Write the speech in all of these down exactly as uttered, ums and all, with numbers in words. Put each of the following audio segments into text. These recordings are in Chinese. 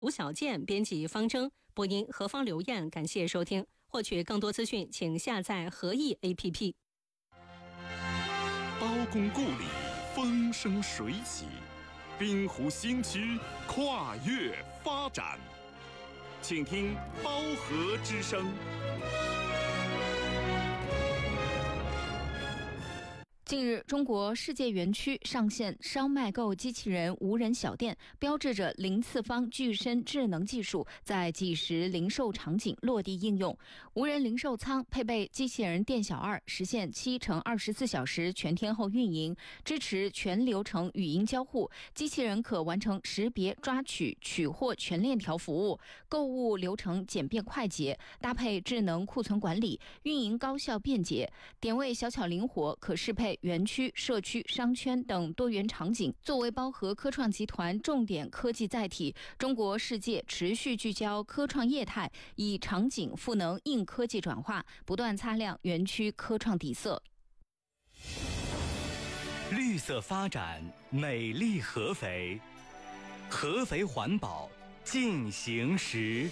吴小健编辑方征，播音何方刘燕，感谢收听。获取更多资讯，请下载合意 A P P。 包公故里风生水起，滨湖新区跨越发展。请听包河之声。 近日，中国世界园区上线烧麦购机器人无人小店，标志着零次方具身智能技术在几十零售场景落地应用。无人零售仓配备机器人店小二，实现七乘二十四小时全天候运营，支持全流程语音交互。机器人可完成识别、抓取、取货全链条服务，购物流程简便快捷，搭配智能库存管理，运营高效便捷，点位小巧灵活，可适配园区、社区、商圈等多元场景。作为包河科创集团重点科技载体，中国世界持续聚焦科创业态，以场景赋能硬科技转化，不断擦亮园区科创底色。 绿色发展，美丽合肥，合肥环保进行时。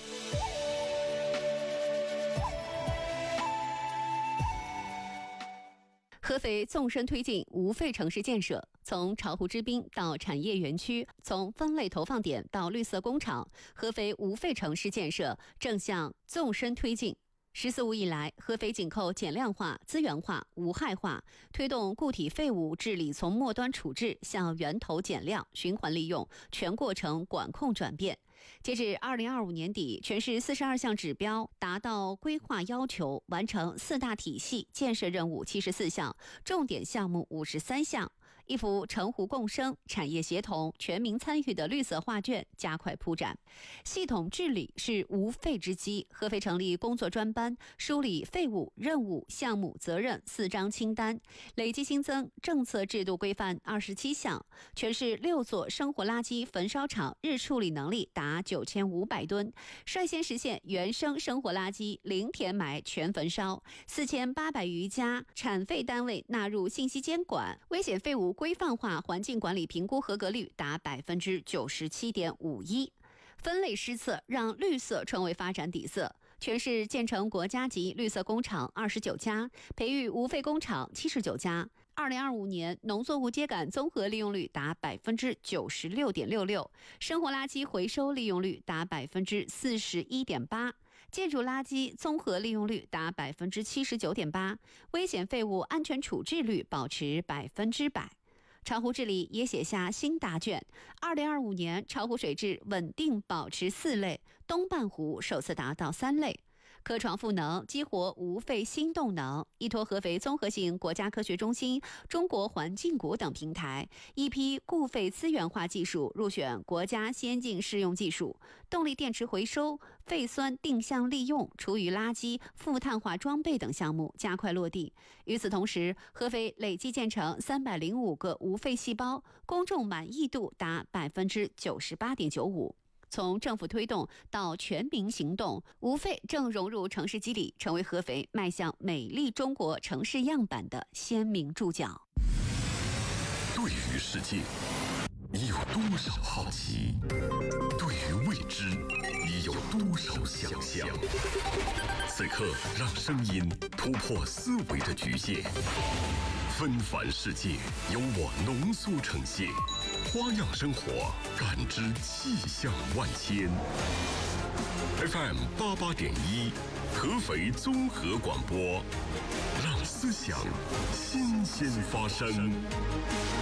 合肥纵深推进无废城市建设，从巢湖之滨到产业园区，从分类投放点到绿色工厂，合肥无废城市建设正向纵深推进。十四五以来，合肥紧扣减量化、资源化、无害化，推动固体废物治理从末端处置向源头减量、循环利用全过程管控转变。截至二零二五年底，全市四十二项指标达到规划要求，完成四大体系建设任务七十四项，重点项目五十三项。一幅城湖共生、产业协同、全民参与的绿色画卷加快铺展。系统治理是无废之基，合肥成立工作专班，梳理废物、任务、项目、责任四张清单，累计新增政策制度规范二十七项。全市六座生活垃圾焚烧厂日处理能力达九千五百吨，率先实现原生生活垃圾零填埋全焚烧，四千八百余家产废单位纳入信息监管，危险废物规范化环境管理评估合格率达百分之九十七点五一。分类施策让绿色成为发展底色。全市建成国家级绿色工厂二十九家，培育无废工厂七十九家。二零二五年农作物秸秆综合利用率达百分之九十六点六六，生活垃圾回收利用率达百分之四十一点八，建筑垃圾综合利用率达百分之七十九点八，危险废物安全处置率保持百分之百。巢湖治理也写下新答卷，二零二五年巢湖水质稳定保持四类，东半湖首次达到三类。科创赋能，激活无废新动能，依托合肥综合性国家科学中心、中国环境股等平台，一批固废资源化技术入选国家先进适用技术，动力电池回收、废酸定向利用、厨余垃圾、负碳化装备等项目加快落地。与此同时，合肥累计建成三百零五个无废细胞，公众满意度达百分之九十八点九五。从政府推动到全民行动，无废正融入城市肌理，成为合肥迈向美丽中国城市样板的鲜明注脚。 对于世界，你有多少好奇？对于未知，你有多少想象？此刻，让声音突破思维的局限，纷繁世界由我浓缩呈现。花样生活，感知气象万千。F M 八八点一，合肥综合广播，让思想新鲜发生。